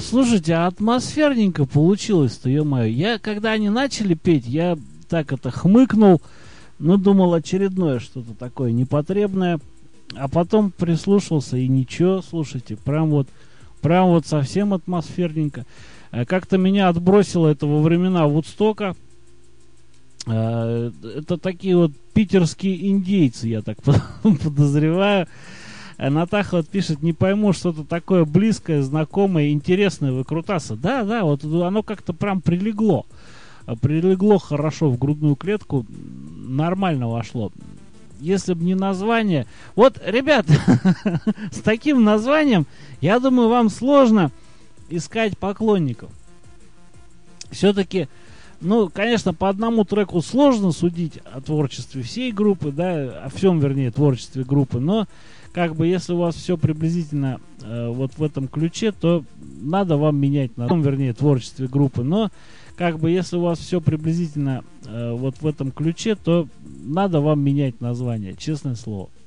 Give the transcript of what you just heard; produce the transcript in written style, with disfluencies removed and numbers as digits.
Слушайте, а атмосферненько получилось-то, ё-моё. Я, когда они начали петь, я так это хмыкнул, ну, думал, очередное что-то такое непотребное. А потом прислушался, и ничего, слушайте, прям вот совсем атмосферненько. Как-то меня отбросило это во времена Вудстока. Это такие вот питерские индейцы, я так подозреваю. Натаха вот пишет, не пойму, что-то такое близкое, знакомое, интересное выкрутасы. Да, вот оно как-то прям прилегло. Прилегло хорошо в грудную клетку, нормально вошло. Если бы не название... Вот, ребят, с таким названием, я думаю, вам сложно искать поклонников. Все-таки, ну, конечно, по одному треку сложно судить о творчестве всей группы, да, о всем, вернее, творчестве группы, но как бы если у вас все приблизительно вот в этом ключе, то надо вам менять название, вернее, творчестве группы, но как бы если у вас все приблизительно вот в этом ключе, то надо вам менять название, честное слово.